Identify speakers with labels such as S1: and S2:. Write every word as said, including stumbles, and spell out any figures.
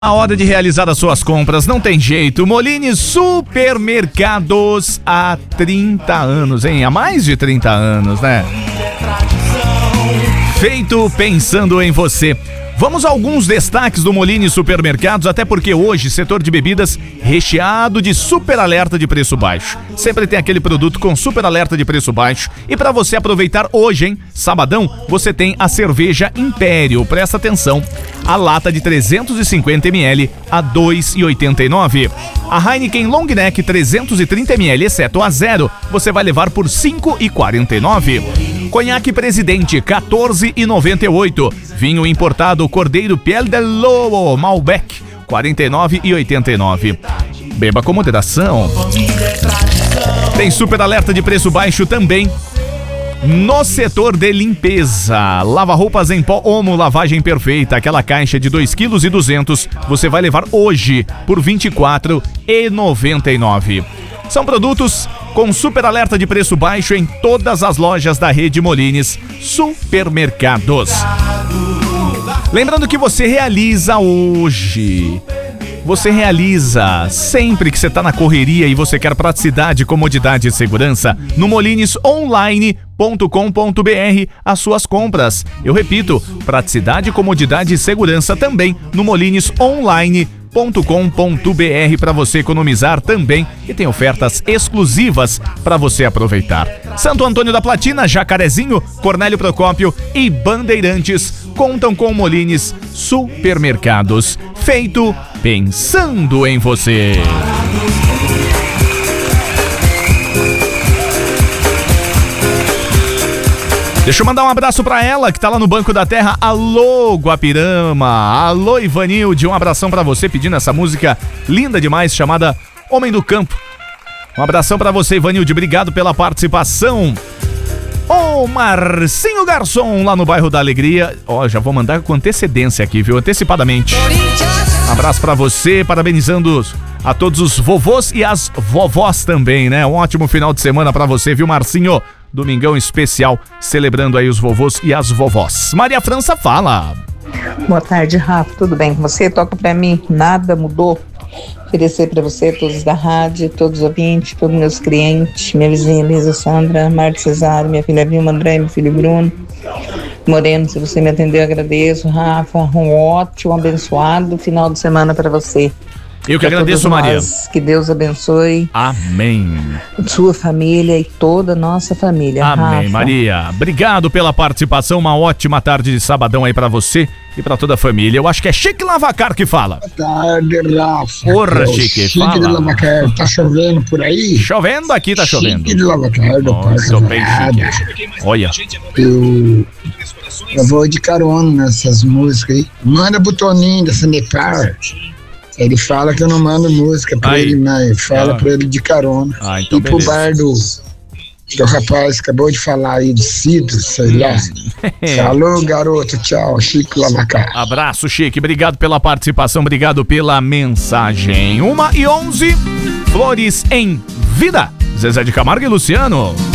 S1: A hora de realizar as suas compras, não tem jeito. Molini Supermercados há trinta anos, hein? Há mais de trinta anos, né? Feito pensando em você. Vamos a alguns destaques do Molini Supermercados, até porque hoje, setor de bebidas recheado de super alerta de preço baixo. Sempre tem aquele produto com super alerta de preço baixo. E para você aproveitar hoje, hein? Sabadão, você tem a cerveja Império. Presta atenção. A lata de trezentos e cinquenta mililitros a dois reais e oitenta e nove centavos. A Heineken Long Neck trezentos e trinta mililitros, exceto a zero, você vai levar por cinco reais e quarenta e nove centavos. Conhaque Presidente, quatorze reais e noventa e oito centavos. Vinho importado Cordeiro Piel del Lobo Malbec, quarenta e nove reais e oitenta e nove centavos. Beba com moderação. Tem super alerta de preço baixo também no setor de limpeza. Lava-roupas em pó Omo Lavagem Perfeita, aquela caixa de dois vírgula duzentos quilos, você vai levar hoje por vinte e quatro reais e noventa e nove centavos. São produtos com super alerta de preço baixo em todas as lojas da rede Molini Supermercados. Lembrando que você realiza hoje... Você realiza sempre que você está na correria e você quer praticidade, comodidade e segurança no molines online ponto com ponto br as suas compras. Eu repito, praticidade, comodidade e segurança também no molines online ponto com ponto br para você economizar também, e tem ofertas exclusivas para você aproveitar. Santo Antônio da Platina, Jacarezinho, Cornélio Procópio e Bandeirantes contam com Molini Supermercados. Feito pensando em você. Deixa eu mandar um abraço pra ela, que tá lá no Banco da Terra. Alô, Guapirama. Alô, Ivanilde. Um abração pra você, pedindo essa música linda demais, chamada Homem do Campo. Um abração pra você, Ivanilde. Obrigado pela participação. Ô, Marcinho Garçom, lá no bairro da Alegria. Ó, já vou mandar com antecedência aqui, viu? Antecipadamente. Um abraço pra você, parabenizando a todos os vovôs e as vovós também, né? Um ótimo final de semana pra você, viu, Marcinho? Domingão especial, celebrando aí os vovôs e as vovós. Maria França fala.
S2: Boa tarde, Rafa. Tudo bem com você? Toca pra mim. Nada mudou. Oferecer pra você, todos da rádio, todos os ouvintes, todos meus clientes, minha vizinha Elisa Sandra, Marta Cesário, minha filha Vilma André, meu filho Bruno Moreno. Se você me atendeu, agradeço, Rafa. Um ótimo, abençoado final de semana pra você.
S1: Eu que agradeço, Maria.
S2: Nós, que Deus abençoe.
S1: Amém.
S2: Sua família e toda a nossa família.
S1: Amém,
S2: Rafa.
S1: Maria. Obrigado pela participação. Uma ótima tarde de sabadão aí pra você e pra toda a família. Eu acho que é Chique Lavacar que fala.
S3: Boa tarde, Rafa.
S1: Porra,
S3: é
S1: Chique,
S3: Chique
S1: fala.
S3: de Lavacar. Tá chovendo por aí?
S1: Chovendo aqui, tá chovendo.
S3: Chique de Lavacar, do Parque
S1: Muito bem,
S3: Alvorada.
S1: Chique. Olha.
S3: Eu, eu vou de carona nessas músicas aí. Manda pro Toninho da Sanepar. Ele fala que eu não mando música pra
S1: Aí.
S3: ele, mas fala
S1: Ah.
S3: pra ele de carona.
S1: Ah, então
S3: e pro
S1: beleza.
S3: bar do, do rapaz que acabou de falar aí, do Cido, sei lá. Falou, garoto, tchau, Chico Lavacar.
S1: Abraço, Chique. Obrigado pela participação, obrigado pela mensagem. Uma e onze, Flores em Vida. Zezé de Camargo e Luciano.